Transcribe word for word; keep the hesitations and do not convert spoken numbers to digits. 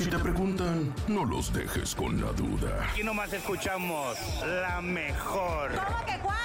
Si te preguntan, no los dejes con la duda. Aquí nomás escuchamos la mejor. ¿Cómo que cuál?